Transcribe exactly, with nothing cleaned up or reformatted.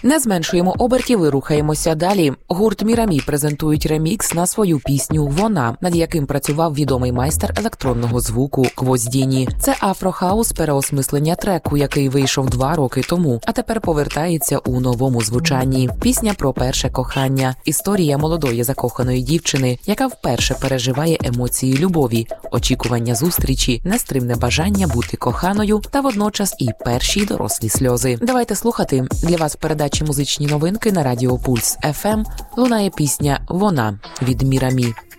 Не зменшуємо обертів і рухаємося далі. Гурт Мірамі презентують ремікс на свою пісню «Вона», над яким працював відомий майстер електронного звуку Гвоздіні. Це афрохаус переосмислення треку, який вийшов два роки тому, а тепер повертається у новому звучанні. Пісня про перше кохання. Історія молодої закоханої дівчини, яка вперше переживає емоції любові, очікування зустрічі, нестримне бажання бути коханою та водночас і перші дорослі сльози. Давайте слухати. Для вас в передачі «Музичні новинки» на Радіо Пульс еф ем лунає пісня «Вона» від Мірамі.